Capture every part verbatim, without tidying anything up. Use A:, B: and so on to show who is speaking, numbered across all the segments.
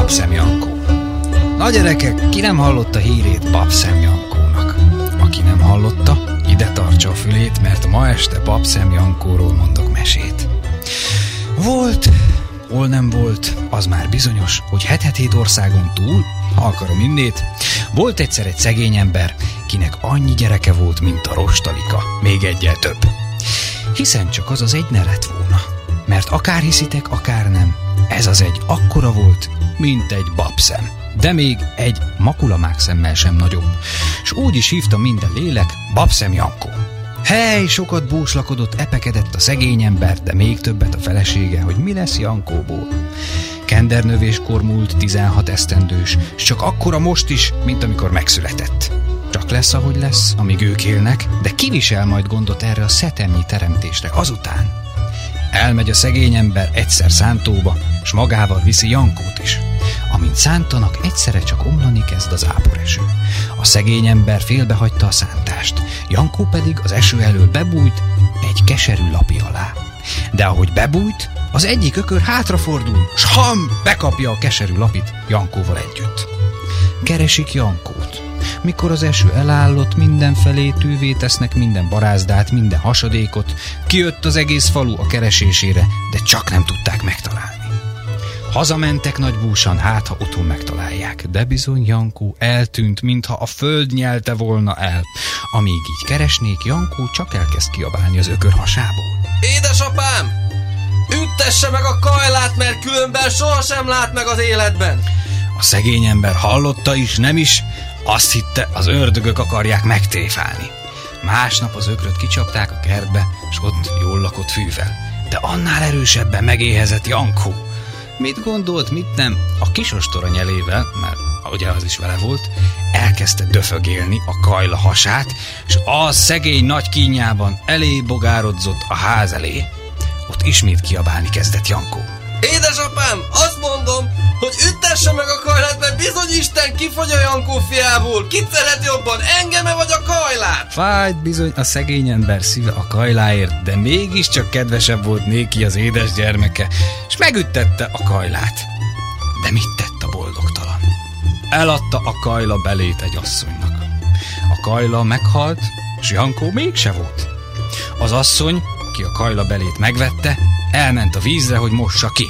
A: Babszem Jankó. Na gyerekek, ki nem hallotta hírét Babszem Jankónak? Aki nem hallotta, ide tartsa a fülét, mert ma este Babszem Jankóról mondok mesét. Volt, hol nem volt, az már bizonyos, hogy het-hét országon túl, ha akarom innét, volt egyszer egy szegény ember, kinek annyi gyereke volt, mint a rostalika, még egyel több. Hiszen csak az az egy ne lett volna, mert akár hiszitek, akár nem, ez az egy akkora volt, mint egy babszem, de még egy makulamák szemmel sem nagyobb, s úgy is hívta minden lélek Babszem Jankó. Hely, sokat búslakodott, epekedett a szegény ember, de még többet a felesége, hogy mi lesz Jankóból. Kendernövéskor múlt tizenhat esztendős, s csak akkora most is, mint amikor megszületett. Csak lesz, ahogy lesz, amíg ők élnek, de kivisel majd gondot erre a szetemnyi teremtésre azután. Elmegy a szegény ember egyszer szántóba, s magával viszi Jankót is. Amint szántanak, egyszerre csak omlani kezd az áporeső. A szegény ember félbehagyta a szántást, Jankó pedig az eső elől bebújt egy keserű lapi alá. De ahogy bebújt, az egyik ökör hátrafordul, s ham, bekapja a keserű lapit Jankóval együtt. Keresik Jankót. Mikor az eső elállott, mindenfelé tűvé tesznek minden barázdát, minden hasadékot, kijött az egész falu a keresésére, de csak nem tudták megtalálni. Hazamentek nagy búsan, hát ha otthon megtalálják, de bizony Jankó eltűnt, mintha a föld nyelte volna el. Amíg így keresnék, Jankó csak elkezd kiabálni az ökör hasából.
B: Édesapám! Üttesse meg a kajlát, mert különben sohasem lát meg az életben!
A: A szegény ember hallotta is, nem is, azt hitte, az ördögök akarják megtréfálni. Másnap az ökröt kicsapták a kertbe, s ott jól lakott fűvel. De annál erősebben megéhezett Jankó. Mit gondolt, mit nem, a kisostora nyelével, mert ugye az is vele volt, elkezdte döfögélni a kajla hasát, és az szegény nagy kínjában elé bogárodzott a ház elé. Ott ismét kiabálni kezdett Jankó.
B: Édesapám, azt mondom, hogy üttesse meg a kajlát, mert bizony Isten kifogy a Jankó fiából. Kit szeret jobban, engeme vagy a kajlát?
A: Fájt bizony a szegény ember szíve a kajláért, de mégiscsak kedvesebb volt néki az édes gyermeke, és megüttette a kajlát. De mit tett a boldogtalan? Eladta a kajla belét egy asszonynak. A kajla meghalt, és Jankó mégse volt. Az asszony, ki a kajla belét megvette, elment a vízre, hogy mossa ki.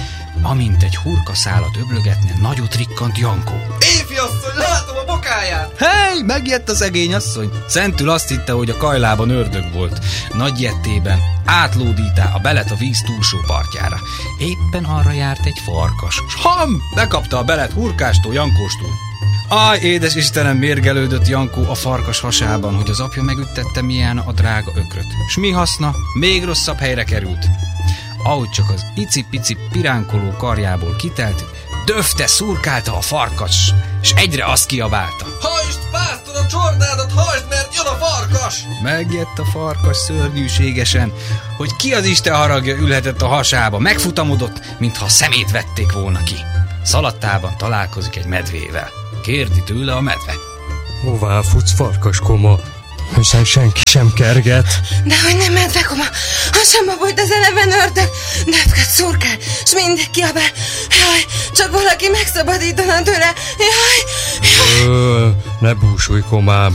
A: Amint egy hurkaszálat öblögetne, nagyot rikkant Jankó.
B: Éfi asszony, látom a bokáját!
A: Hely, megijedt a szegény asszony. Szentül azt hitte, hogy a kajlában ördög volt. Nagy jettében átlódítá a belet a víz túlsó partjára. Éppen arra járt egy farkas, s ham, bekapta a belet hurkástól, Jankóstól. Aj, édes Istenem, mérgelődött Jankó a farkas hasában, hogy az apja megüttette milyen a drága ökröt. S mi haszna? Még rosszabb helyre került. Ahogy csak az icipici piránkoló karjából kitelt, döfte, szurkálta a farkas, és egyre azt kiabálta.
B: Hajtsd, pásztor, a csordádat, hajtsd, mert jön a farkas!
A: Megjött a farkas szörnyűségesen, hogy ki az Isten haragja ülhetett a hasába, megfutamodott, mintha a szemét vették volna ki. Szaladtában találkozik egy medvével. Kérdi tőle a medve.
C: Hová futsz, farkaskoma? Hiszen senki sem kerget.
D: Dehogy nem, medvekoma, hasamba volt az eleven ördög, döfköd, szurkál, s mindig kiabál. Jaj, csak valaki megszabadítana tőle. Jaj, jaj.
C: Ö, ne búsulj, komám.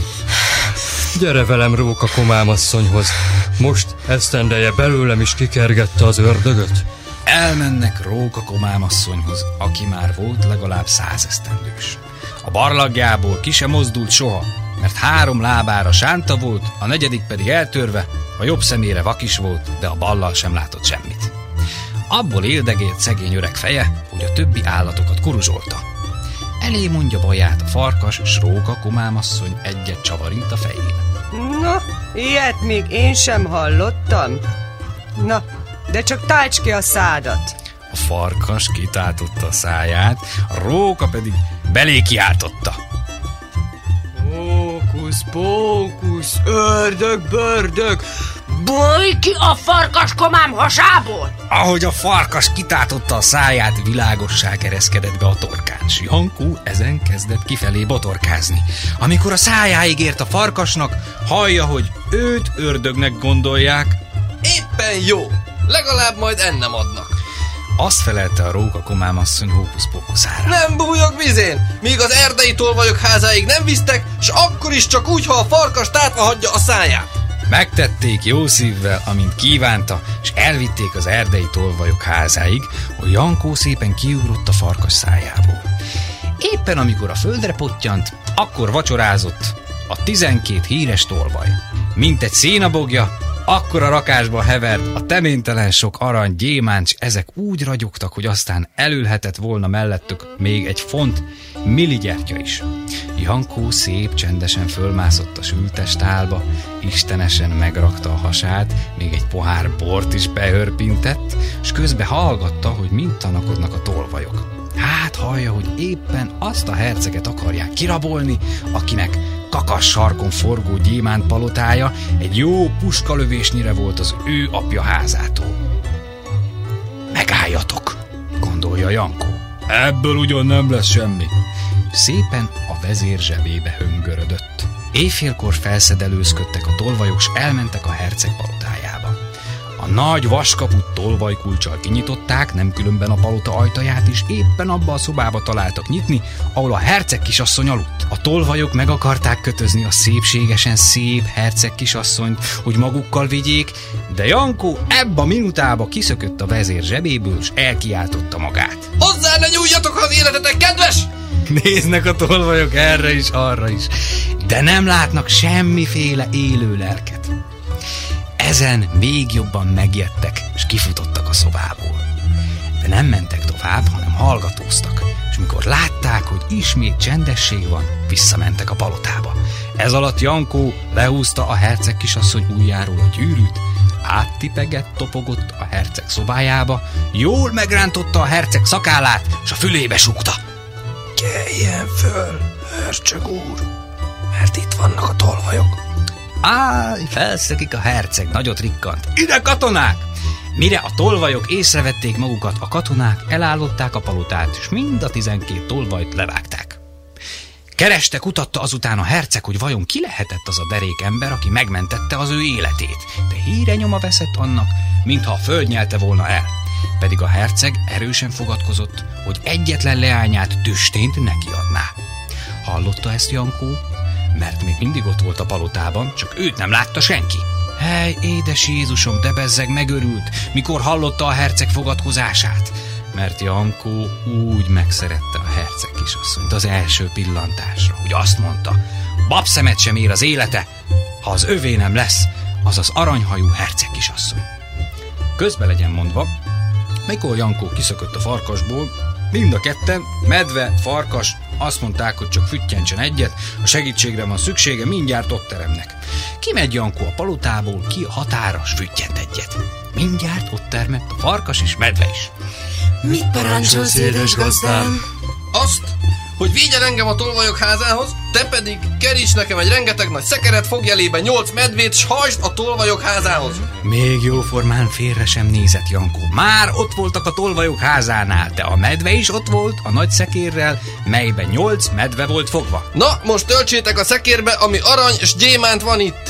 C: Gyere velem Róka komám asszonyhoz. Most esztendeje belőlem is kikergette az ördögöt.
A: Elmennek Róka komám asszonyhoz, aki már volt legalább száz esztendős. A barlangjából ki sem mozdult soha, mert három lábára sánta volt, a negyedik pedig eltörve, a jobb szemére vak is volt, de a ballal sem látott semmit. Abból éldegélt szegény öreg feje, hogy a többi állatokat kuruzsolta. Elé mondja baját a farkas, s Róka komámasszony egyet csavarint a fején.
E: Na, ilyet még én sem hallottam. Na, de csak tájts ki a szádat.
A: A farkas kitátotta a száját, a Róka pedig belé kiáltotta.
E: Hókusz, pókusz, ördög, bördög,
F: bújj ki a farkas komám hasából!
A: Ahogy a farkas kitátotta a száját, világossá ereszkedett be a torkán, s Jankó ezen kezdett kifelé botorkázni. Amikor a szájáig ért a farkasnak, hallja, hogy őt ördögnek gondolják.
B: Éppen jó, legalább majd ennem adnak.
A: Azt felelte a róka komámasszony hókusz-pókuszára.
B: Nem bújok vizén, míg az erdei tolvajok házáig nem visztek, s akkor is csak úgy, ha a farkas tátva hagyja a száját.
A: Megtették jó szívvel, amint kívánta, és elvitték az erdei tolvajok házáig, hogy Jankó szépen kiugrott a farkas szájából. Éppen amikor a földre pottyant, akkor vacsorázott a tizenkét híres tolvaj. Mint egy szénabogja, akkor a rakásba hevert a teménytelen sok arany, gyémánt, s ezek úgy ragyogtak, hogy aztán elülhetett volna mellettük még egy font milligyertya is. Jankó szép csendesen fölmászott a sültestálba, istenesen megrakta a hasát, még egy pohár bort is behörpintett, s közbe hallgatta, hogy mind tanakodnak a tolvajok. Hát hallja, hogy éppen azt a herceget akarják kirabolni, akinek kakas sarkon forgó gyémánt palotája egy jó puskalövésnyire volt az ő apja házától. Megálljatok, gondolja Jankó. Ebből ugyan nem lesz semmi. Szépen a vezér zsebébe höngörödött. Éjfélkor felszedelőzködtek a tolvajok, s elmentek a herceg palotájába. A nagy vaskaput tolvajkulccsal kinyitották, nem különben a palota ajtaját is éppen abba a szobába találtak nyitni, ahol a herceg kisasszony aludt. A tolvajok meg akarták kötözni a szépségesen szép herceg kisasszonyt, hogy magukkal vigyék, de Jankó ebbe a minutába kiszökött a vezér zsebéből, s elkiáltotta magát.
B: Hozzá ne nyúljatok, ha az életetek kedves!
A: Néznek a tolvajok erre is, arra is, de nem látnak semmiféle élő lelket. Ezen még jobban megijedtek, és kifutottak a szobából. De nem mentek tovább, hanem hallgatóztak, és mikor látták, hogy ismét csendesség van, visszamentek a palotába. Ez alatt Jankó lehúzta a herceg kisasszony ujjáról a gyűrűt, áttipegett, topogott a herceg szobájába, jól megrántotta a herceg szakállát, és a fülébe súgta. Keljen föl, herceg úr, mert itt vannak a tolvajok. Áj, felszökik a herceg, nagyot rikkant. Ide, katonák! Mire a tolvajok észrevették magukat, a katonák elállották a palotát, és mind a tizenkét tolvajt levágták. Kereste, kutatta azután a herceg, hogy vajon ki lehetett az a derék ember, aki megmentette az ő életét, de híre nyoma veszett annak, mintha a föld nyelte volna el. Pedig a herceg erősen fogadkozott, hogy egyetlen leányát, Tüstént nekiadná. Hallotta ezt Jankó, mert még mindig ott volt a palotában, csak őt nem látta senki. Hely, édes Jézusom, de bezzeg megörült, mikor hallotta a herceg fogadkozását, mert Jankó úgy megszerette a herceg kisasszonyt az első pillantásra, hogy azt mondta, babszemet sem ér az élete, ha az övé nem lesz, az az aranyhajú herceg kisasszony. Közbe legyen mondva, mikor Jankó kiszökött a farkasból, mind a ketten, medve, farkas, azt mondták, hogy csak füttyentsen egyet, a segítségre van szüksége, mindjárt ott teremnek. Kimegy Jankó a palotából, ki a határa, s füttyent egyet. Mindjárt ott termett a farkas és medve is.
D: Mit parancsolsz, édes gazdám?
B: Azt, hogy vigyen engem a tolvajok házához, te pedig keríts nekem egy rengeteg nagy szekeret, fogj elébe nyolc medvét, s hajtsd a tolvajok házához.
A: Még jóformán félre sem nézett Jankó. Már ott voltak a tolvajok házánál, de a medve is ott volt a nagy szekérrel, melyben nyolc medve volt fogva.
B: Na, most töltsétek a szekérbe, ami arany és gyémánt van itt.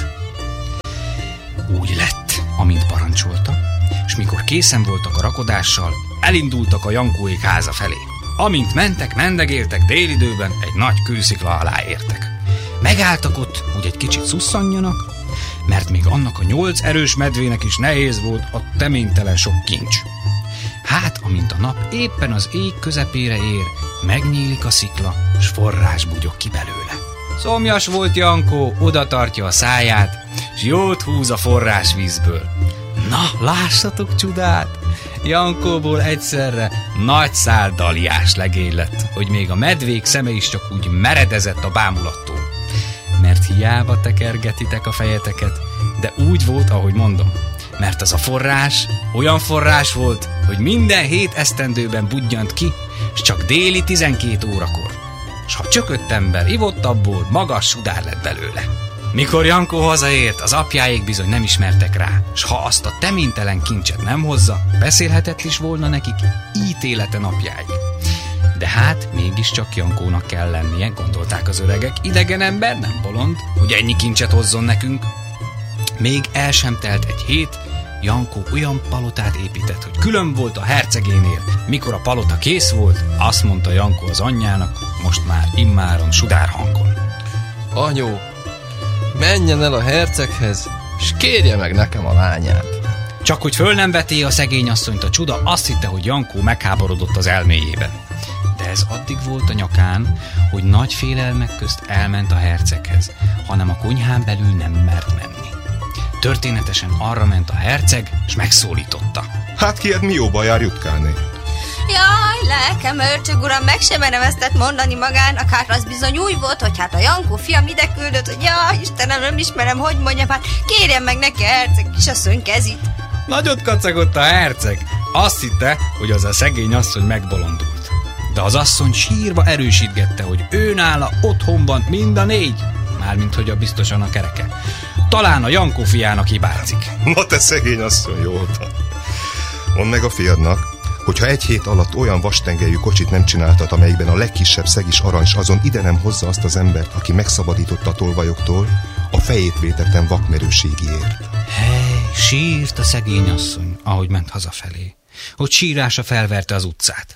A: Úgy lett, amint parancsolta, és mikor készen voltak a rakodással, elindultak a Jankóék háza felé. Amint mentek, mendegéltek, délidőben egy nagy kőszikla alá értek. Megálltak ott, hogy egy kicsit szusszanjanak, mert még annak a nyolc erős medvének is nehéz volt a teménytelen sok kincs. Hát, amint a nap éppen az ég közepére ér, megnyílik a szikla, s forrás bugyog ki belőle. Szomjas volt Jankó, oda tartja a száját, s jót húz a forrásvízből. Na, lássatok csodát! Jankóból egyszerre nagy szál daliás legény lett, hogy még a medvék szeme is csak úgy meredezett a bámulattól. Mert hiába tekergetitek a fejeteket, de úgy volt, ahogy mondom. Mert az a forrás olyan forrás volt, hogy minden hét esztendőben budjant ki, s csak déli tizenkét órakor. S ha csökött ember ivott abból, magas sudár lett belőle. Mikor Jankó hazaért, az apjáék bizony nem ismertek rá, s ha azt a teménytelen kincset nem hozza, beszélhetett is volna nekik ítélete napjáig. De hát mégiscsak Jankónak kell lennie, gondolták az öregek, idegen ember, nem bolond, hogy ennyi kincset hozzon nekünk. Még el sem telt egy hét, Jankó olyan palotát épített, hogy külön volt a hercegénél. Mikor a palota kész volt, azt mondta Jankó az anyjának, most már immáron sudár hangon:
B: Anyó, menjen el a herceghez, s kérje meg nekem a lányát.
A: Csak hogy föl nem veti a szegény asszonyt a csuda, azt hitte, hogy Jankó megháborodott az elméjében. De ez addig volt a nyakán, hogy nagy félelmek közt elment a herceghez, hanem a konyhán belül nem mert menni. Történetesen arra ment a herceg, és megszólította:
G: Hát kied mi jóba jár Jutkáné?
D: Jaj, lelkem, örcsög uram, meg sem merem ezt tett mondani magának, hát az bizony úgy volt, hogy hát a Jankó fiam ide küldött, hogy jaj, Istenem, nem ismerem, hogy mondjam, hát kérjem meg neki a herceg kisasszony kezét.
A: Nagyot kacagott a herceg. Azt hitte, hogy az a szegény asszony megbolondult. De az asszony sírva erősítgette, hogy ő nála otthon van mind a négy. Mármint, hogy a biztosan a kereke. Talán a Jankó fiának hibázik.
G: Na te szegény asszony, jól van. Mondd meg a fiadnak, hogyha egy hét alatt olyan vastengelyű kocsit nem csináltat, amelyikben a legkisebb szeg is arany, s azon ide nem hozza azt az embert, aki megszabadította a tolvajoktól, a fejét vétettem vakmerőségiért.
A: Hely, sírt a szegény asszony, ahogy ment hazafelé, hogy sírása felverte az utcát.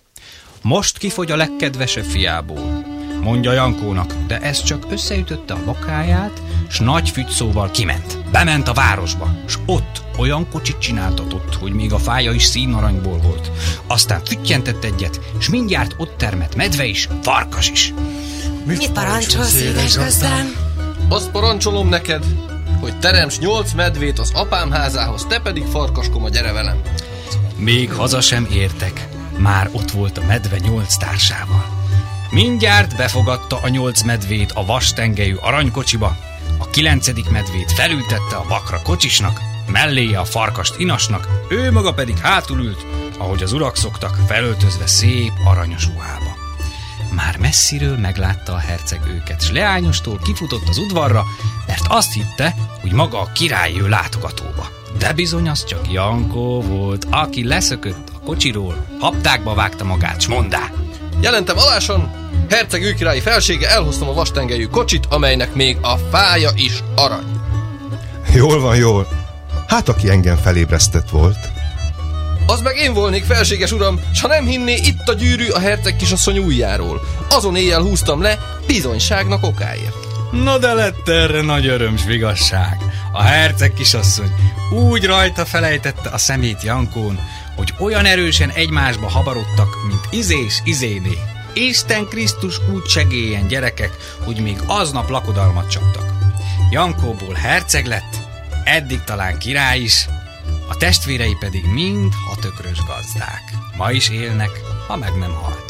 A: Most kifogy a legkedvesebb fiából, mondja Jankónak, de ez csak összeütötte a bokáját, s nagy fügyszóval kiment. Bement a városba, s ott olyan kocsit csináltatott, hogy még a fája is színaranyból volt. Aztán füttyentett egyet, s mindjárt ott termett medve is, farkas is.
D: Mit, Mit parancsolsz, édes gazdám?
B: Azt parancsolom neked, hogy teremts nyolc medvét az apám házához, te pedig, farkaskoma, gyere velem.
A: Még haza sem értek, már ott volt a medve nyolc társával. Mindjárt befogadta a nyolc medvét a vastengelyű aranykocsiba, a kilencedik medvét felültette a bakra kocsisnak, melléje a farkast inasnak, ő maga pedig hátul ült, ahogy az urak szoktak, felöltözve szép aranyos ruhába. Már messziről meglátta a herceg őket, s leányostól kifutott az udvarra, mert azt hitte, hogy maga a király jön látogatóba. De bizony az csak Jankó volt, aki leszökött a kocsiról, haptákba vágta magát, s mondá:
B: Jelentem alásan, herceg őkirályi felsége, elhoztam a vastengelyű kocsit, amelynek még a fája is arany.
G: Jól van, jól. Hát aki engem felébresztett volt.
B: Az meg én volnék, felséges uram, s ha nem hinné, itt a gyűrű a herceg kisasszony ujjáról. Azon éjjel húztam le, bizonyságnak okáért.
A: No de lett erre nagy öröm s vigasság. A herceg kisasszony úgy rajta felejtette a szemét Jankón, hogy olyan erősen egymásba habarodtak, mint izés izéné. Isten Krisztus úgy segéljen, gyerekek, hogy még aznap lakodalmat csaptak. Jankóból herceg lett, eddig talán király is, a testvérei pedig mind hatökrös gazdák. Ma is élnek, ha meg nem halt.